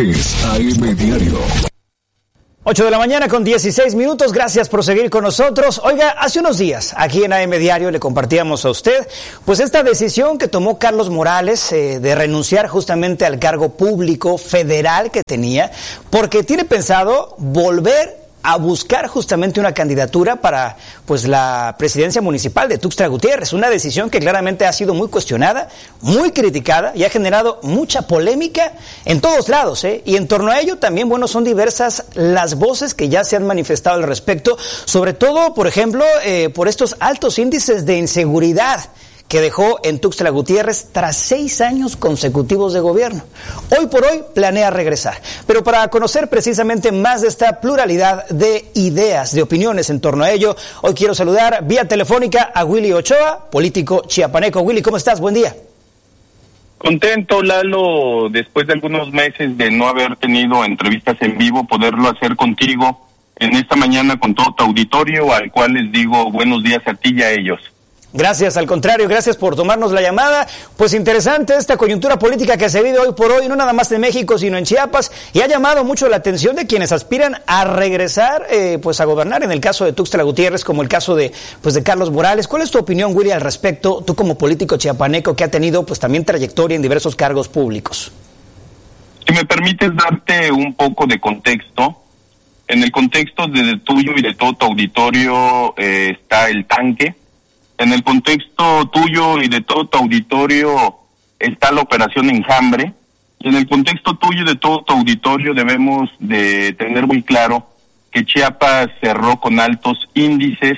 es AM Diario. 8 de la mañana con 16 minutos, gracias por seguir con nosotros. Oiga, hace unos días aquí en AM Diario le compartíamos a usted pues esta decisión que tomó Carlos Morales de renunciar justamente al cargo público federal que tenía, porque tiene pensado volver a buscar justamente una candidatura para pues la presidencia municipal de Tuxtla Gutiérrez, una decisión que claramente ha sido muy cuestionada, muy criticada y ha generado mucha polémica en todos lados, y en torno a ello también, bueno, son diversas las voces que ya se han manifestado al respecto, sobre todo, por ejemplo, por estos altos índices de inseguridad que dejó en Tuxtla Gutiérrez tras 6 años consecutivos de gobierno. Hoy por hoy planea regresar. Pero para conocer precisamente más de esta pluralidad de ideas, de opiniones en torno a ello, hoy quiero saludar vía telefónica a Willy Ochoa, político chiapaneco. Willy, ¿cómo estás? Buen día. Contento, Lalo, después de algunos meses de no haber tenido entrevistas en vivo, poderlo hacer contigo en esta mañana con todo tu auditorio, al cual les digo buenos días a ti y a ellos. Gracias, al contrario, gracias por tomarnos la llamada. Pues interesante esta coyuntura política que se vive hoy por hoy, no nada más en México, sino en Chiapas, y ha llamado mucho la atención de quienes aspiran a regresar, pues a gobernar, en el caso de Tuxtla Gutiérrez, como el caso de Carlos Morales. ¿Cuál es tu opinión, Willy, al respecto, tú como político chiapaneco que ha tenido pues también trayectoria en diversos cargos públicos? Si me permites darte un poco de contexto, en el contexto de tuyo y de todo tu auditorio está el tanque. En el contexto tuyo y de todo tu auditorio está la operación Enjambre. Y en el contexto tuyo y de todo tu auditorio debemos de tener muy claro que Chiapas cerró con altos índices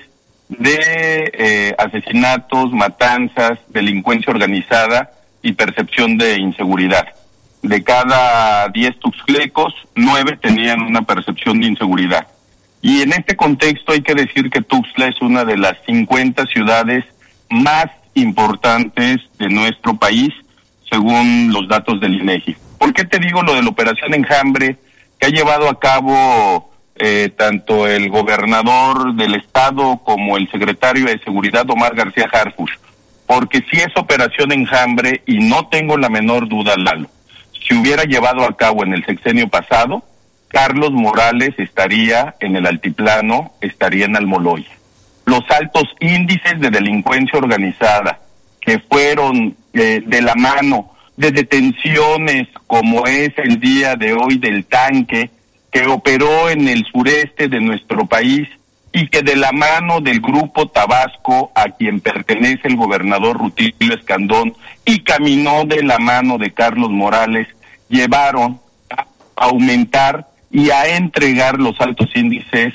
de asesinatos, matanzas, delincuencia organizada y percepción de inseguridad. De cada 10 tuxtlecos, 9 tenían una percepción de inseguridad. Y en este contexto hay que decir que Tuxtla es una de las 50 ciudades más importantes de nuestro país, según los datos del INEGI. ¿Por qué te digo lo de la operación Enjambre que ha llevado a cabo tanto el gobernador del estado como el secretario de Seguridad, Omar García Harfuch? Porque si es operación Enjambre, y no tengo la menor duda, Lalo, si hubiera llevado a cabo en el sexenio pasado, Carlos Morales estaría en el altiplano, estaría en Almoloya. Los altos índices de delincuencia organizada que fueron de la mano de detenciones como es el día de hoy del tanque que operó en el sureste de nuestro país y que de la mano del Grupo Tabasco, a quien pertenece el gobernador Rutilio Escandón, y caminó de la mano de Carlos Morales, llevaron a aumentar y a entregar los altos índices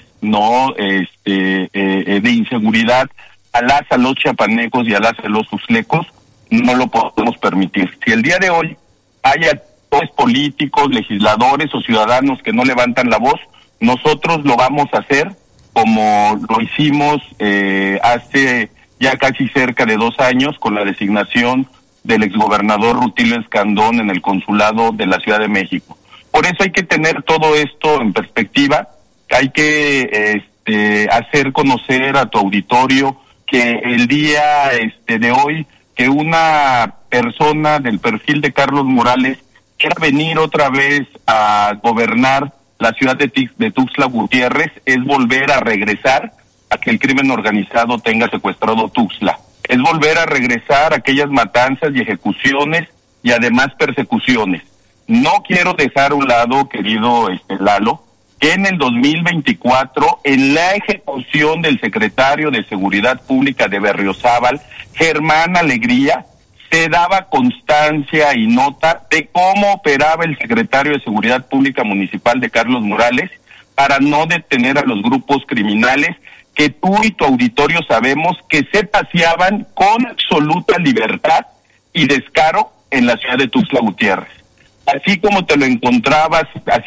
de inseguridad a los chiapanecos y a los tuxtlecos. No lo podemos permitir. Si el día de hoy hay actores políticos, legisladores o ciudadanos que no levantan la voz, nosotros lo vamos a hacer como lo hicimos hace ya casi cerca de 2 años con la designación del exgobernador Rutilio Escandón en el consulado de la Ciudad de México. Por eso hay que tener todo esto en perspectiva, hay que hacer conocer a tu auditorio que el día de hoy, que una persona del perfil de Carlos Morales quiera venir otra vez a gobernar la ciudad de Tuxtla Gutiérrez, es volver a regresar a que el crimen organizado tenga secuestrado Tuxtla. Es volver a regresar a aquellas matanzas y ejecuciones y además persecuciones. No quiero dejar a un lado, querido Lalo, que en el 2024, en la ejecución del secretario de Seguridad Pública de Berriozábal, Germán Alegría, se daba constancia y nota de cómo operaba el secretario de Seguridad Pública Municipal de Carlos Morales para no detener a los grupos criminales que tú y tu auditorio sabemos que se paseaban con absoluta libertad y descaro en la ciudad de Tuxtla Gutiérrez. Así como te los encontrabas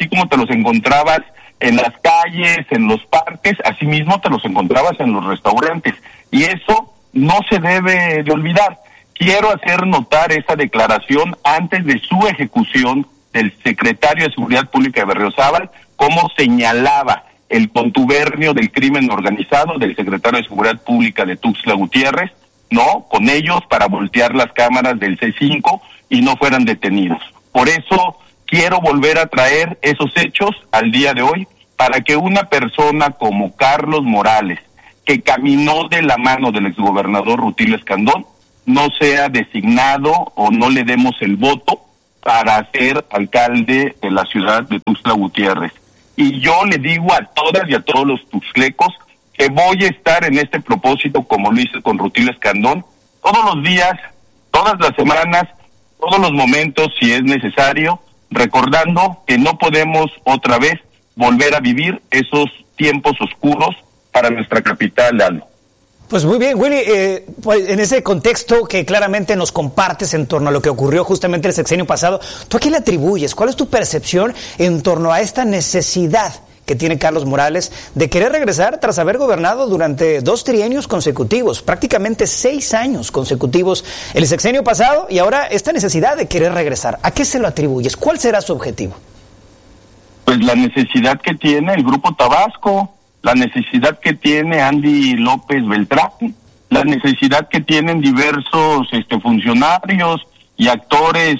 en las calles, en los parques, así mismo te los encontrabas en los restaurantes. Y eso no se debe de olvidar. Quiero hacer notar esa declaración antes de su ejecución del secretario de Seguridad Pública de Berriozábal, cómo señalaba el contubernio del crimen organizado del secretario de Seguridad Pública de Tuxtla Gutiérrez, con ellos para voltear las cámaras del C5 y no fueran detenidos. Por eso quiero volver a traer esos hechos al día de hoy para que una persona como Carlos Morales, que caminó de la mano del exgobernador Rutilio Escandón, no sea designado o no le demos el voto para ser alcalde de la ciudad de Tuxtla Gutiérrez. Y yo le digo a todas y a todos los tuxtlecos que voy a estar en este propósito como lo hice con Rutilio Escandón, todos los días, todas las semanas, todos los momentos, si es necesario, recordando que no podemos otra vez volver a vivir esos tiempos oscuros para nuestra capital, Lalo. Pues muy bien, Willy, pues en ese contexto que claramente nos compartes en torno a lo que ocurrió justamente el sexenio pasado, ¿tú a qué le atribuyes? ¿Cuál es tu percepción en torno a esta necesidad que tiene Carlos Morales de querer regresar tras haber gobernado durante 2 trienios consecutivos, prácticamente 6 años consecutivos el sexenio pasado, y ahora esta necesidad de querer regresar? ¿A qué se lo atribuyes? ¿Cuál será su objetivo? Pues la necesidad que tiene el Grupo Tabasco, la necesidad que tiene Andy López Beltrán, la necesidad que tienen diversos funcionarios y actores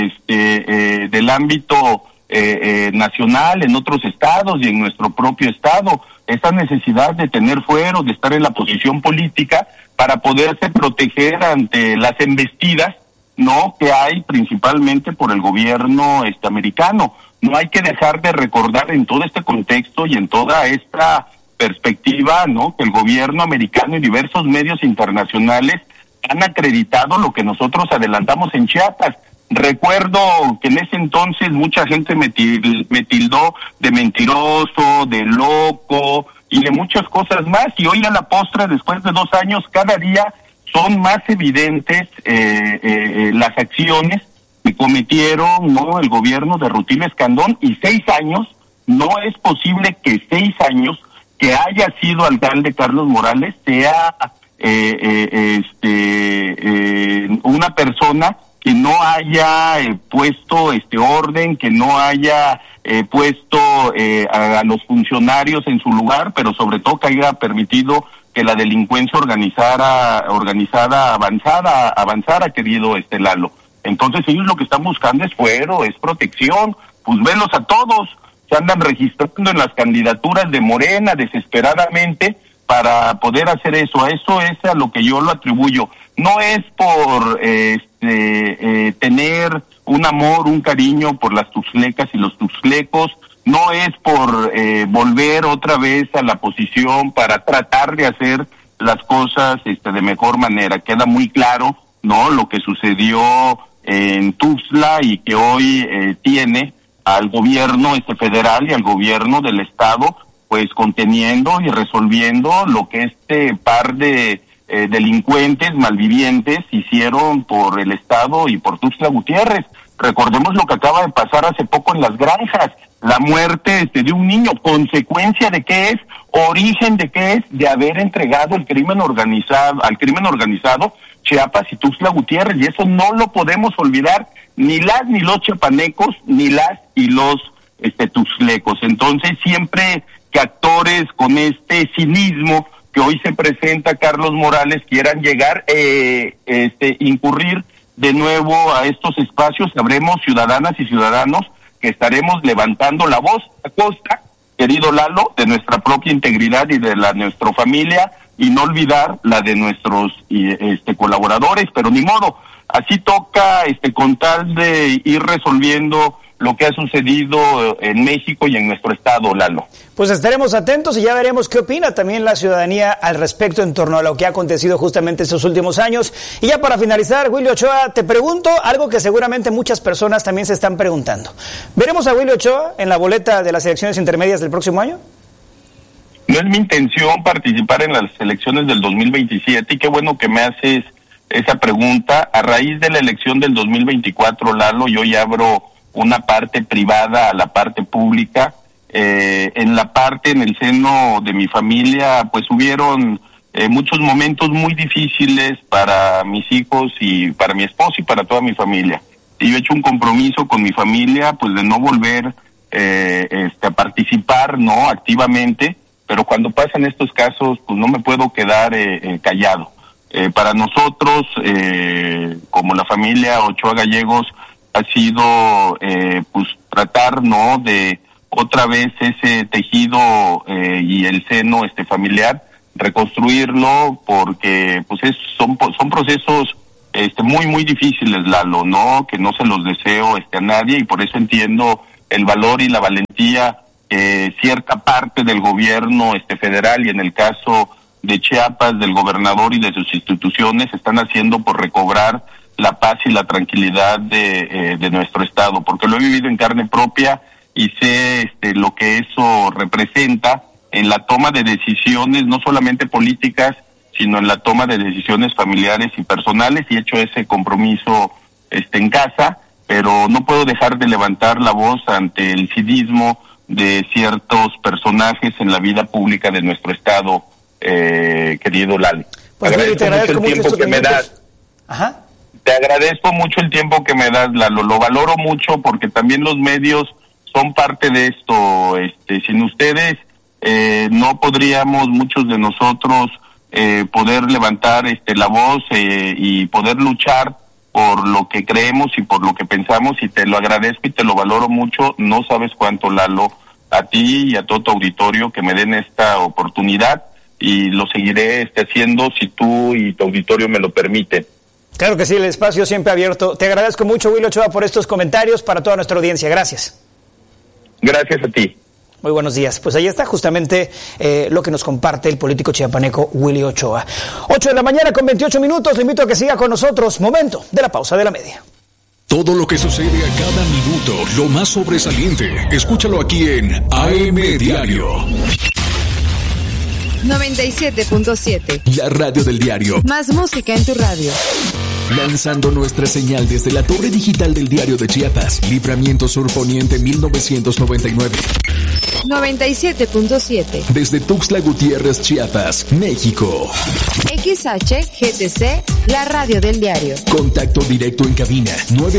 del ámbito nacional en otros estados y en nuestro propio estado, esa necesidad de tener fuero, de estar en la posición política para poderse proteger ante las embestidas, ¿no?, que hay principalmente por el gobierno americano. No hay que dejar de recordar en todo este contexto y en toda esta perspectiva, ¿no?, que el gobierno americano y diversos medios internacionales han acreditado lo que nosotros adelantamos en Chiapas. Recuerdo que en ese entonces mucha gente me tildó de mentiroso, de loco y de muchas cosas más, y hoy a la postre, después de 2 años, cada día son más evidentes las acciones que cometieron, ¿no?, el gobierno de Rutilio Escandón, y 6 años, no es posible que 6 años que haya sido alcalde Carlos Morales sea una persona que no haya puesto orden, que no haya puesto a los funcionarios en su lugar, pero sobre todo que haya permitido que la delincuencia organizada avanzara, querido Lalo. Entonces ellos lo que están buscando es fuero, es protección. Pues velos a todos, se andan registrando en las candidaturas de Morena desesperadamente para poder hacer eso. A eso es a lo que yo lo atribuyo. No es por tener un amor, un cariño por las tuxtlecas y los tuxtlecos, no es por volver otra vez a la posición para tratar de hacer las cosas de mejor manera. Queda muy claro, ¿no?, lo que sucedió en Tuxtla y que hoy tiene al gobierno federal y al gobierno del estado pues conteniendo y resolviendo lo que par de delincuentes malvivientes hicieron por el estado y por Tuxtla Gutiérrez. Recordemos lo que acaba de pasar hace poco en Las Granjas, la muerte de un niño. ¿Consecuencia de qué es? ¿Origen de qué es? De haber entregado al crimen organizado Chiapas y Tuxtla Gutiérrez, y eso no lo podemos olvidar ni las ni los chiapanecos, ni las y los tuxtlecos. Entonces siempre que actores con este cinismo que hoy se presenta Carlos Morales quieran llegar, incurrir de nuevo a estos espacios, sabremos, ciudadanas y ciudadanos, que estaremos levantando la voz a costa, querido Lalo, de nuestra propia integridad y de la de nuestra familia, y no olvidar la de nuestros colaboradores, pero ni modo, así toca con tal de ir resolviendo lo que ha sucedido en México y en nuestro estado, Lalo. Pues estaremos atentos y ya veremos qué opina también la ciudadanía al respecto en torno a lo que ha acontecido justamente estos últimos años. Y ya para finalizar, Willy Ochoa, te pregunto algo que seguramente muchas personas también se están preguntando. ¿Veremos a Willy Ochoa en la boleta de las elecciones intermedias del próximo año? No es mi intención participar en las elecciones del 2027 y qué bueno que me haces esa pregunta. A raíz de la elección del 2024, Lalo, yo ya abro una parte privada a la parte pública. En el seno de mi familia, pues hubieron muchos momentos muy difíciles para mis hijos y para mi esposo y para toda mi familia. Y yo he hecho un compromiso con mi familia, pues de no volver a participar, no activamente, pero cuando pasan estos casos, pues no me puedo quedar callado. Para nosotros, como la familia Ochoa Gallegos, ha sido pues tratar, ¿no?, de otra vez ese tejido y el seno familiar, reconstruirlo, porque pues son procesos muy muy difíciles, Lalo, ¿no?, que no se los deseo a nadie, y por eso entiendo el valor y la valentía que cierta parte del gobierno federal, y en el caso de Chiapas, del gobernador y de sus instituciones, están haciendo por recobrar la paz y la tranquilidad de nuestro estado, porque lo he vivido en carne propia y sé lo que eso representa en la toma de decisiones, no solamente políticas, sino en la toma de decisiones familiares y personales, y he hecho ese compromiso en casa, pero no puedo dejar de levantar la voz ante el cinismo de ciertos personajes en la vida pública de nuestro estado, querido Lalo. Pues te agradezco mucho el tiempo que me das. Ajá. Te agradezco mucho el tiempo que me das, Lalo, lo valoro mucho, porque también los medios son parte de esto. Sin ustedes no podríamos muchos de nosotros poder levantar la voz y poder luchar por lo que creemos y por lo que pensamos, y te lo agradezco y te lo valoro mucho. No sabes cuánto, Lalo, a ti y a todo tu auditorio que me den esta oportunidad, y lo seguiré haciendo si tú y tu auditorio me lo permiten. Claro que sí, el espacio siempre abierto. Te agradezco mucho, Willy Ochoa, por estos comentarios para toda nuestra audiencia. Gracias. Gracias a ti. Muy buenos días. Pues ahí está justamente lo que nos comparte el político chiapaneco Willy Ochoa. 8 de la mañana con 28 minutos. Le invito a que siga con nosotros. Momento de la pausa de la media. Todo lo que sucede a cada minuto, lo más sobresaliente, escúchalo aquí en AM Diario. 97.7. La radio del diario. Más música en tu radio. Lanzando nuestra señal desde la torre digital del Diario de Chiapas, Libramiento Sur Poniente 1999. 97.7. Desde Tuxtla Gutiérrez, Chiapas, México. XHGTC, la radio del diario. Contacto directo en cabina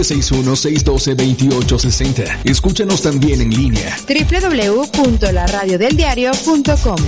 961-612-2860. Escúchanos también en línea. www.laradiodeldiario.com.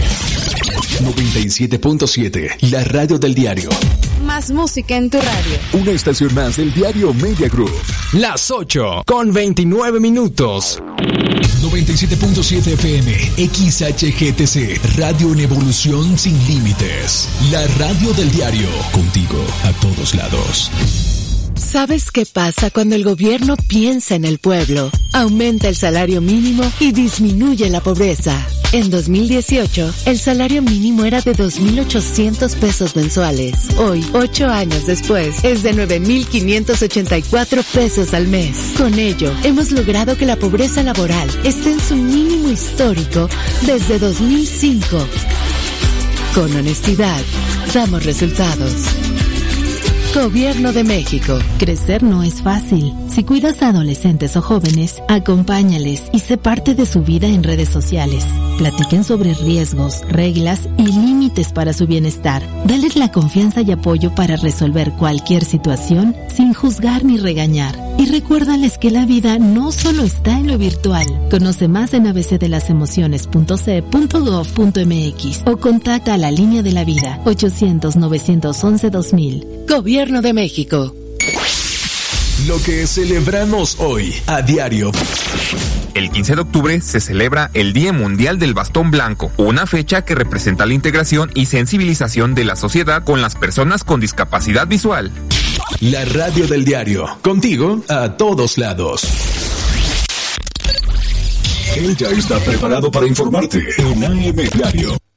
97.7, la radio del diario. Más música en tu radio. Una estación más del diario Media Group. Las 8 con 29 minutos. 97.7 FM, XHGTC, radio en evolución sin límites. La radio del diario, contigo a todos lados. ¿Sabes qué pasa cuando el gobierno piensa en el pueblo? Aumenta el salario mínimo y disminuye la pobreza. En 2018, el salario mínimo era de 2,800 pesos mensuales. Hoy, 8 años después, es de 9,584 pesos al mes. Con ello, hemos logrado que la pobreza laboral esté en su mínimo histórico desde 2005. Con honestidad, damos resultados. Gobierno de México. Crecer no es fácil. Si cuidas a adolescentes o jóvenes, acompáñales y sé parte de su vida en redes sociales. Platiquen sobre riesgos, reglas y límites para su bienestar. Dales la confianza y apoyo para resolver cualquier situación sin juzgar ni regañar. Y recuérdales que la vida no solo está en lo virtual. Conoce más en abcdelacemociones.ce.gov.mx o contacta a la línea de la vida 800-911-2000. Gobierno de México. Lo que celebramos hoy a diario. El 15 de octubre se celebra el Día Mundial del Bastón Blanco, una fecha que representa la integración y sensibilización de la sociedad con las personas con discapacidad visual. La radio del diario, contigo a todos lados. Él ya está preparado para informarte en AM Diario.